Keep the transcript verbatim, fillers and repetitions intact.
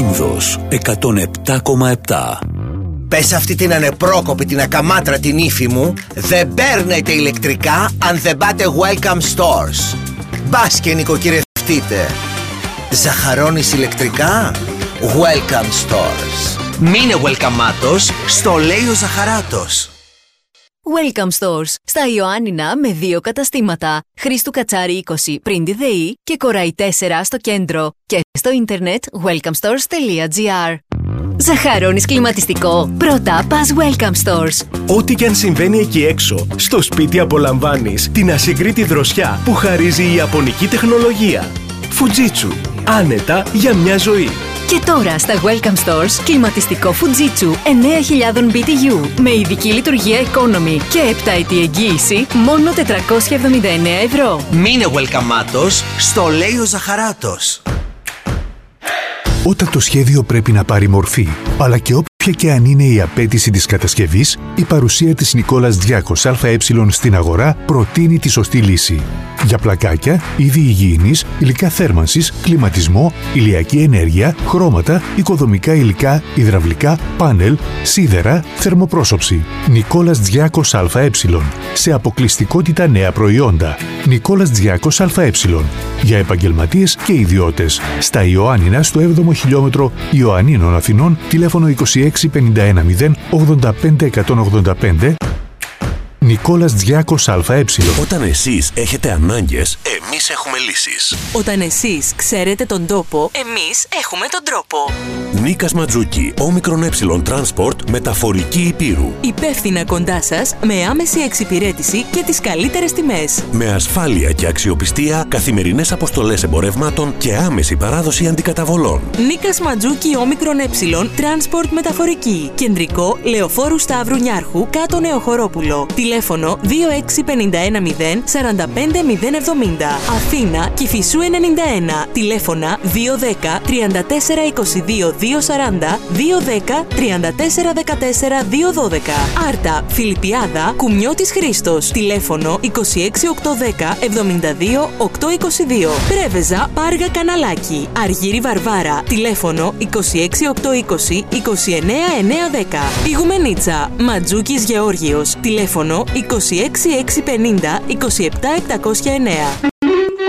Λίνδος εκατόν επτά κόμμα επτά. Πες αυτή την ανεπρόκοπη, την ακαμάτρα την ύφη μου, δεν παίρνετε ηλεκτρικά αν δεν πάτε Welcome Stores. Μπας και νοικοκυρευτείτε. Ζαχαρώνεις ηλεκτρικά? Welcome Stores. Μείνε welcomeάτος, στο λέει ο Ζαχαράτος. Welcome Stores. Στα Ιωάννινα με δύο καταστήματα. Χρήστου Κατσάρη είκοσι πριν τη ΔΕΗ και Κοραή τέσσερα στο κέντρο. Και στο ίντερνετ welcome stores τελεία gr. Ζαχαρώνεις κλιματιστικό? Πρώτα πας Welcome Stores. Ό,τι και αν συμβαίνει εκεί έξω, στο σπίτι απολαμβάνεις την ασυγκρίτη δροσιά που χαρίζει η ιαπωνική τεχνολογία. Fujitsu. Άνετα για μια ζωή. Και τώρα στα Welcome Stores κλιματιστικό Fujitsu εννέα χιλιάδες μπι τι γιου με ειδική λειτουργία economy και επτάετη εγγύηση μόνο τετρακόσια εβδομήντα εννέα ευρώ. Μείνε welcomeάτος, στο λέει ο Ζαχαράτος. Όταν το σχέδιο πρέπει να πάρει μορφή, αλλά και όποια και αν είναι η απέτηση της κατασκευής, η παρουσία της Νικόλας Διάκος ΑΕ στην αγορά προτείνει τη σωστή λύση. Για πλακάκια, είδη υγιεινής, υλικά θέρμανσης, κλιματισμό, ηλιακή ενέργεια, χρώματα, οικοδομικά υλικά, υδραυλικά, πάνελ, σίδερα, θερμοπρόσωψη. Νικόλας Διάκος ΑΕ. Σε αποκλειστικότητα νέα προϊόντα. Νικόλας Διάκος ΑΕ. Για επαγγελματίες και ιδιώτες. Στα Ιωάννινα στο έβδομο χιλιόμετρο Ιωαννίνων Αθηνών, τηλέφωνο είκοσι έξι πενήντα ένα μηδέν ογδόντα πέντε εκατόν ογδόντα πέντε. Νικόλας Διάκος ΑΕ. Όταν εσείς έχετε ανάγκες, εμείς έχουμε λύσεις. Όταν εσείς ξέρετε τον τόπο, εμείς έχουμε τον τρόπο. Νίκας Ματζούκι, όμικρον ε Transport, μεταφορική Υπήρου. Υπεύθυνα κοντά σας, με άμεση εξυπηρέτηση και τις καλύτερες τιμές. Με ασφάλεια και αξιοπιστία, καθημερινές αποστολές εμπορευμάτων και άμεση παράδοση αντικαταβολών. Νίκας Ματζούκι, όμικρον ε Transport μεταφορική. Κεντρικό, Λεωφόρου Σταύρου Νιάρχου, κάτω Νεοχωρόπουλο. Τηλέφωνο δύο έξι πενήντα ένα μηδέν σαράντα πέντε μηδέν εβδομήντα. Αθήνα, Κηφισού ενενήντα ένα. Τηλέφωνα δύο ένα μηδέν τριάντα τέσσερα είκοσι δύο διακόσια σαράντα, δύο ένα μηδέν τριάντα τέσσερα δεκατέσσερα διακόσια δώδεκα. Άρτα, Φιλιππιάδα, Κουμιώτης Χρήστος. Τηλέφωνο είκοσι έξι οκτακόσια δέκα εβδομήντα δύο οκτακόσια είκοσι δύο. Πρέβεζα, Πάργα Καναλάκι. Αργύρι Βαρβάρα. Τηλέφωνο είκοσι έξι οκτακόσια είκοσι είκοσι εννέα εννιακόσια δέκα. Ιγουμενίτσα, Ματζούκης Γεώργιος. Τηλέφωνο είκοσι έξι εξακόσια πενήντα είκοσι επτά επτακόσια εννέα.